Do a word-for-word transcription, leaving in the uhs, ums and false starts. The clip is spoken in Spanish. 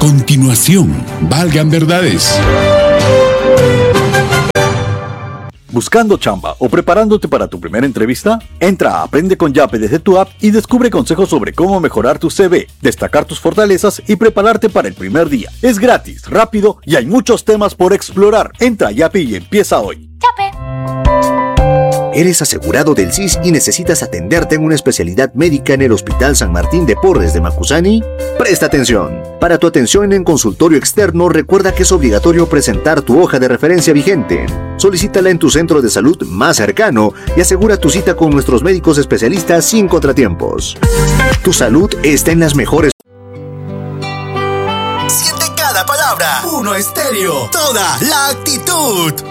continuación, valgan verdades. ¿Buscando chamba o preparándote para tu primera entrevista? Entra a Aprende con Yape desde tu app y descubre consejos sobre cómo mejorar tu C V, destacar tus fortalezas y prepararte para el primer día. Es gratis, rápido y hay muchos temas por explorar. Entra a Yape y empieza hoy. Yape. ¿Eres asegurado del S I S y necesitas atenderte en una especialidad médica en el Hospital San Martín de Porres de Macusani? Presta atención. Para tu atención en consultorio externo, recuerda que es obligatorio presentar tu hoja de referencia vigente. Solicítala en tu centro de salud más cercano y asegura tu cita con nuestros médicos especialistas sin contratiempos. Tu salud está en las mejores. Siente cada palabra. Uno Estéreo. Toda la actitud.